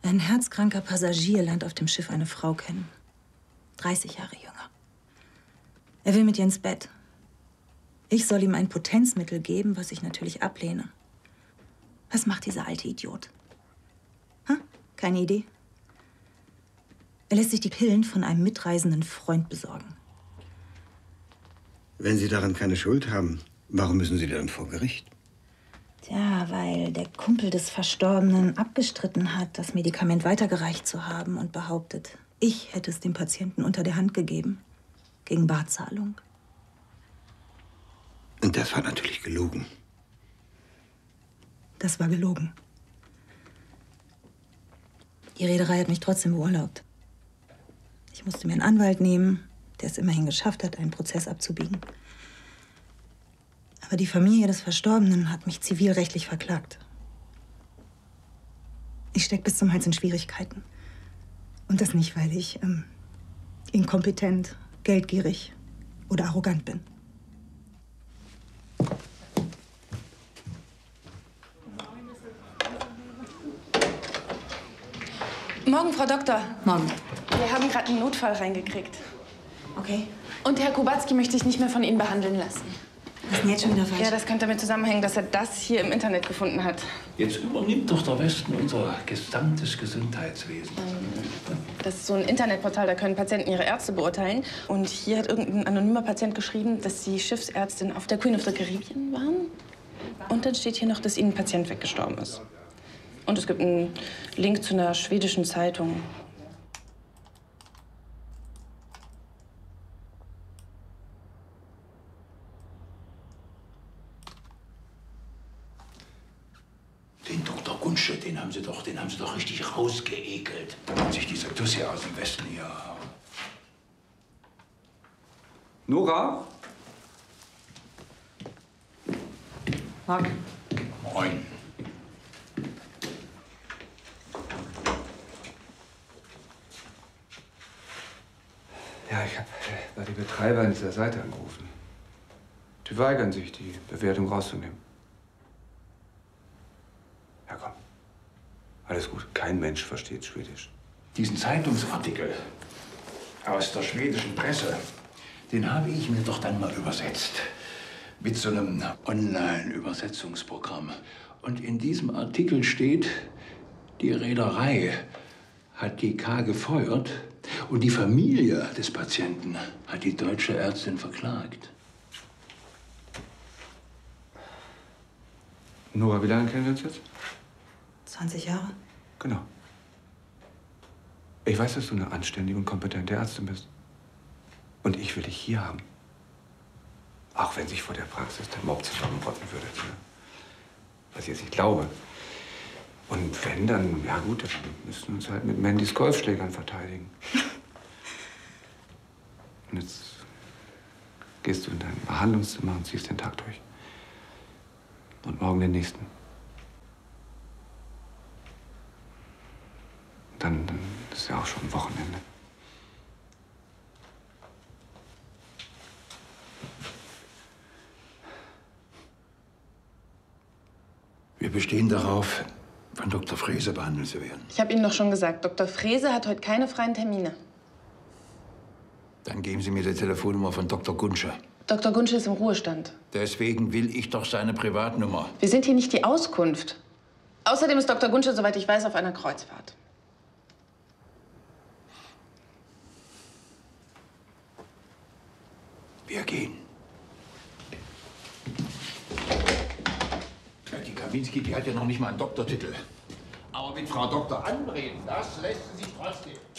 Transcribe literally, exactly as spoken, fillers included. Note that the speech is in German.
Ein herzkranker Passagier lernt auf dem Schiff eine Frau kennen. dreißig Jahre jünger. Er will mit ihr ins Bett. Ich soll ihm ein Potenzmittel geben, was ich natürlich ablehne. Was macht dieser alte Idiot? Ha? Keine Idee? Er lässt sich die Pillen von einem mitreisenden Freund besorgen. Wenn Sie daran keine Schuld haben, warum müssen Sie dann vor Gericht? Tja, weil der Kumpel des Verstorbenen abgestritten hat, das Medikament weitergereicht zu haben und behauptet, ich hätte es dem Patienten unter der Hand gegeben. Gegen Barzahlung. Und das war natürlich gelogen. Das war gelogen. Die Reederei hat mich trotzdem beurlaubt. Ich musste mir einen Anwalt nehmen, der es immerhin geschafft hat, einen Prozess abzubiegen. Aber die Familie des Verstorbenen hat mich zivilrechtlich verklagt. Ich stecke bis zum Hals in Schwierigkeiten. Und das nicht, weil ich ähm, inkompetent, geldgierig oder arrogant bin. Morgen, Frau Doktor. Morgen. Wir haben gerade einen Notfall reingekriegt. Okay. Und Herr Kubacki möchte sich nicht mehr von Ihnen behandeln lassen. Was ist denn jetzt schon wieder falsch? Ja, das könnte damit zusammenhängen, dass er das hier im Internet gefunden hat. Jetzt übernimmt doch der Westen unser gesamtes Gesundheitswesen. Das ist so ein Internetportal, da können Patienten ihre Ärzte beurteilen. Und hier hat irgendein anonymer Patient geschrieben, dass Sie Schiffsärztin auf der Queen of the Caribbean waren. Und dann steht hier noch, dass Ihnen ein Patient weggestorben ist. Und es gibt einen Link zu einer schwedischen Zeitung. Den Doktor Gunsche, den haben Sie doch, den haben Sie doch richtig rausgeekelt. Damit sich dieser Tussi aus dem Westen hier. Nora? Morgen. Moin. Ja, ich habe bei den Betreibern dieser Seite angerufen. Die weigern sich, die Bewertung rauszunehmen. Ja, komm. Alles gut. Kein Mensch versteht Schwedisch. Diesen Zeitungsartikel aus der schwedischen Presse, den habe ich mir doch dann mal übersetzt. Mit so einem Online-Übersetzungsprogramm. Und in diesem Artikel steht, die Reederei hat die K gefeuert und die Familie des Patienten hat die deutsche Ärztin verklagt. Nora, wie lange kennen wir uns jetzt? zwanzig Jahre. Genau. Ich weiß, dass du eine anständige und kompetente Ärztin bist. Und ich will dich hier haben. Auch wenn sich vor der Praxis der Mob zusammenrotten würde. Was ich jetzt nicht glaube. Und wenn, dann, ja gut, dann müssen wir uns halt mit Mandys Golfschlägern verteidigen. Und jetzt gehst du in dein Behandlungszimmer und ziehst den Tag durch. Und morgen den nächsten. Dann, dann ist ja auch schon Wochenende. Wir bestehen darauf, von Doktor Frese behandelt zu werden. Ich habe Ihnen doch schon gesagt, Doktor Frese hat heute keine freien Termine. Dann geben Sie mir die Telefonnummer von Doktor Gunsche. Doktor Gunsche ist im Ruhestand. Deswegen will ich doch seine Privatnummer. Wir sind hier nicht die Auskunft. Außerdem ist Doktor Gunsche, soweit ich weiß, auf einer Kreuzfahrt. Wir gehen. Ja, die Kawinski, die hat ja noch nicht mal einen Doktortitel. Aber mit Frau Doktor anreden, das lässt sie sich trotzdem.